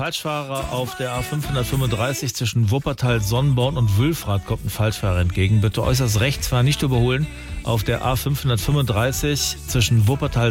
Falschfahrer auf der A535 zwischen Wuppertal-Sonnenborn und Wülfrath kommt ein Falschfahrer entgegen. Bitte äußerst rechts fahren, nicht überholen. Auf der A535 zwischen Wuppertal